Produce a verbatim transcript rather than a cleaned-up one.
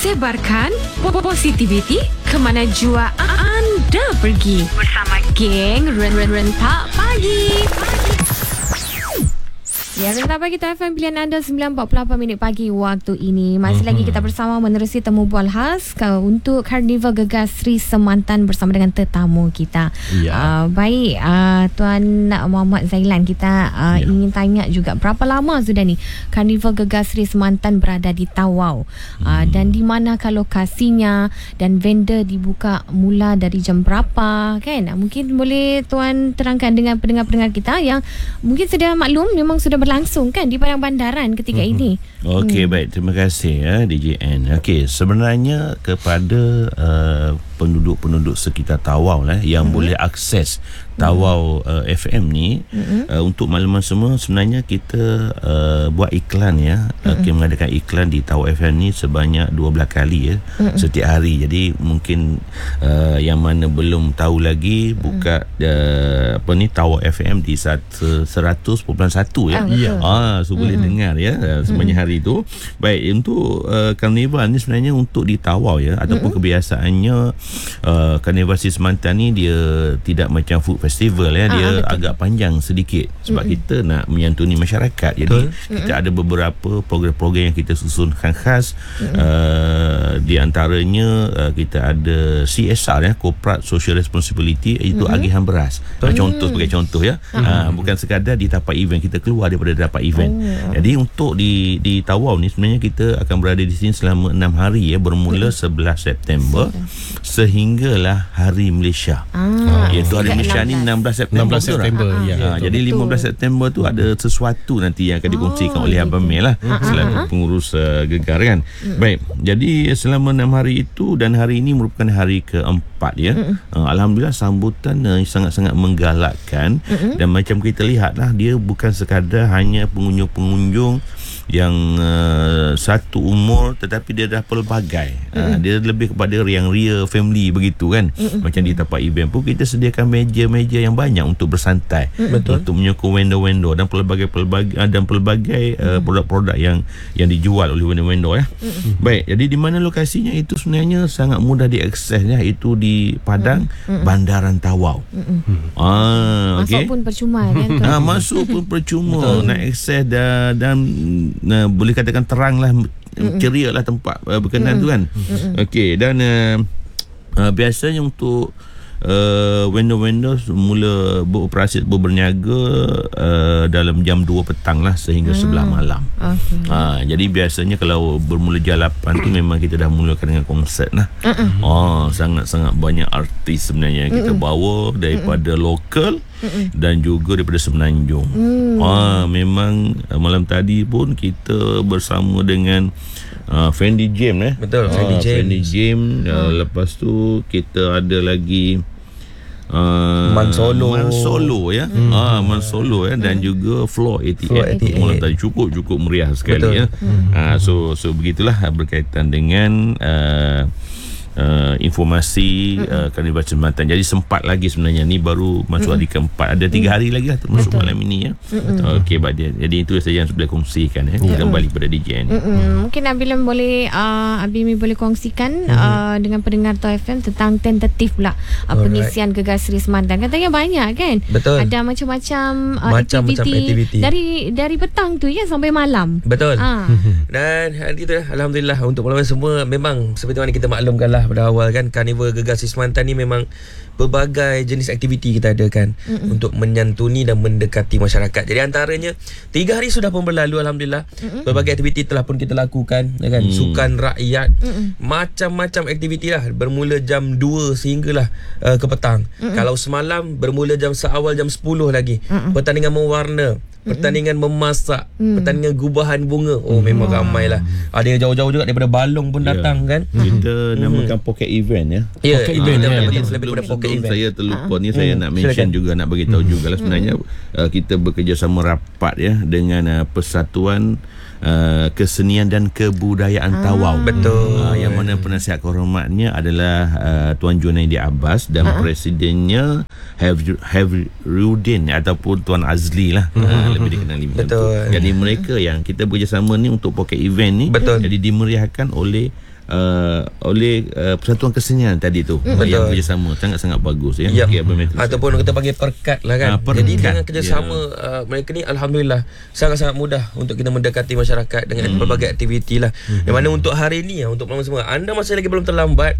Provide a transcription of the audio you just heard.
Sebarkan positivity ke mana jua anda pergi bersama geng Rentak Pagi. Ya, Rentak Pagi F M pilihan anda sembilan empat puluh lapan minit pagi waktu ini. Masih mm-hmm. lagi kita bersama menerusi temu bual khas untuk Karnival Gegar Sri Semantan bersama dengan tetamu kita. Ya. Uh, baik, uh, Tuan Muhammad Zailan, kita uh, ya. ingin tanya juga berapa lama sudah ni Karnival Gegar Sri Semantan berada di Tawau, uh, hmm. dan di manakah lokasinya dan vendor dibuka mula dari jam berapa, kan? Mungkin boleh Tuan terangkan dengan pendengar-pendengar kita yang mungkin sudah maklum memang sudah berlangsung kan di Padang Bandaran ketika hmm. ini. Okey, hmm. baik, terima kasih ya D J N. Okey, sebenarnya kepada uh, penduduk-penduduk sekitar Tawau lah yang hmm. boleh akses Tawau uh, F M ni, mm-hmm. uh, untuk makluman semua, sebenarnya kita uh, buat iklan ya, mm-hmm. uh, kita mengadakan iklan di Tawau F M ni sebanyak dua belas kali ya, mm-hmm. setiap hari. Jadi mungkin uh, yang mana belum tahu lagi, buka uh, apa ni Tawau F M di seratus perpuluhan satu ya. Ah, ah so boleh mm-hmm. dengar ya uh, sebanyak mm-hmm. hari itu. Baik, untuk uh, karnival ni sebenarnya untuk di Tawau ya, ataupun mm-hmm. kebiasaannya uh, Karnival Sri Semantan ni dia tidak macam food festival ya, dia ah, agak panjang sedikit sebab mm-hmm. kita nak menyantuni masyarakat. Jadi mm-hmm. kita ada beberapa program-program yang kita susunkan khas, mm-hmm. uh, di antaranya uh, kita ada C S R ya, Corporate Social Responsibility, iaitu mm-hmm. agihan beras. Mm-hmm. Contoh sebagai contoh ya, mm-hmm. uh, bukan sekadar di tapak event, kita keluar daripada tapak event. Oh. Jadi untuk di di Tawau ni sebenarnya kita akan berada di sini selama enam hari ya, bermula mm-hmm. sebelas September sehinggalah Hari Malaysia. Ah, iaitu Hari Malaysia ni enam belas September. enam belas September ha, ya. Ha, jadi lima belas September tu ada sesuatu nanti yang akan dikongsikan oh, oleh Abang Mel lah, uh-huh. selaku pengurus uh, Gegar kan. Uh-huh. Baik, jadi selama enam hari itu dan hari ini merupakan hari keempat ya. Uh-huh. Uh, Alhamdulillah sambutan uh, sangat-sangat menggalakkan, uh-huh. dan macam kita lihat lah, dia bukan sekadar hanya pengunjung-pengunjung yang uh, satu umur, tetapi dia dah pelbagai. Mm-hmm. Uh, dia lebih kepada yang ria family begitu kan. Mm-hmm. Macam di tempat event pun kita sediakan meja-meja yang banyak untuk bersantai, mm-hmm. untuk menyokong vendor-vendor dan pelbagai-pelbagai dan pelbagai uh, mm-hmm. produk-produk yang yang dijual oleh vendor-vendor ya. Mm-hmm. Baik, jadi di mana lokasinya itu sebenarnya sangat mudah diaksesnya, itu di Padang mm-hmm. Bandaran Tawau. Mm-hmm. Ah, okay. Masuk pun percuma kan. Ah, masuk pun percuma. Nak akses dan, dan Nah, boleh katakan terang lah, ceria lah tempat uh, berkenan mm-hmm. tu kan. Mm-hmm. Okey, dan uh, uh, biasanya untuk uh, vendor-vendor mula beroperasi, berniaga uh, dalam jam dua petang lah sehingga mm. sebelah malam. Okay. Uh, jadi biasanya kalau bermula jam lapan tu memang kita dah mulakan dengan konsert lah. Mm-hmm. Oh, sangat-sangat banyak artis sebenarnya kita mm-hmm. bawa daripada mm-hmm. lokal Mm-mm. dan juga daripada Semenanjung. Mm. Ah, memang uh, malam tadi pun kita bersama dengan uh, Fendi James eh. Betul, ah, Fendi James. Fendi James. Uh, hmm. Lepas tu kita ada lagi uh, Man Solo. Man Solo ya. Hmm. Ah, Man Solo ya, dan hmm. juga Floor lapan puluh lapan. Malam tadi cukup cukup meriah sekali. Betul. Ya. Hmm. Ah, so so begitulah berkaitan dengan uh, Uh, informasi uh, Karnival Sri Semantan. Jadi sempat lagi sebenarnya, ni baru masuk hari keempat, ada tiga hari lagi lah termasuk malam ini ya. Okey, jadi itu saja yang boleh kongsikan ya. Kita kembali pada D J N. Mungkin Abilam boleh uh, Abimi boleh kongsikan uh, dengan pendengar Tawau F M tentang tentatif pula uh, pengisian Gegar Sri Semantan. Katanya banyak kan? Betul. Ada macam-macam uh, macam-macam aktiviti, aktiviti dari dari petang tu ya sampai malam. Betul. Ha. Dan hari itu alhamdulillah untuk malam semua, memang seperti mana kita maklumkan lah pada awal kan, Karnival Gegar Sri Semantan ni memang pelbagai jenis aktiviti kita adakan mm-mm. untuk menyantuni dan mendekati masyarakat. Jadi antaranya tiga hari sudah pun berlalu alhamdulillah. Mm-mm. Pelbagai aktiviti telah pun kita lakukan kan. Mm. Sukan rakyat, Mm-mm. macam-macam aktiviti lah, bermula jam dua sehinggalah uh, ke petang. Mm-mm. Kalau semalam bermula jam seawal jam sepuluh lagi. Mm-mm. Pertandingan mewarna, pertandingan memasak, mm. pertandingan gubahan bunga. Oh, mm. memang ramai lah. Ada yang jauh-jauh juga daripada Balong pun yeah. datang kan. Kita mm. namakan pocket event ya. Ya, pocket yeah, event. Kita Yeah. yeah. lebih pada pocket event. Saya terlupa ni, saya nak mention Silakan. juga, nak bagi tahu mm. juga lah sebenarnya mm. uh, kita bekerjasama rapat ya dengan uh, Persatuan Uh, Kesenian dan Kebudayaan ah, Tawau. Betul. Uh, yang mana penasihat kehormatnya adalah uh, Tuan Junaidi Abbas dan uh-huh. presidennya Havriuddin ataupun Tuan Azli lah. Uh-huh. Uh, lebih dikenali macam tu. Jadi mereka yang kita bekerjasama ni untuk pocket event ni, Betul. jadi dimeriahkan oleh uh, oleh uh, Persatuan Kesenian tadi tu mm. yang kerjasama sangat-sangat bagus ya. Yep. Okay, ataupun kita panggil perkat lah kan. Ha, perkat. Jadi dengan kerjasama yeah. uh, mereka ni alhamdulillah sangat-sangat mudah untuk kita mendekati masyarakat dengan mm. pelbagai aktiviti lah. Mm-hmm. Yang mana untuk hari ni untuk malam semua anda masih lagi belum terlambat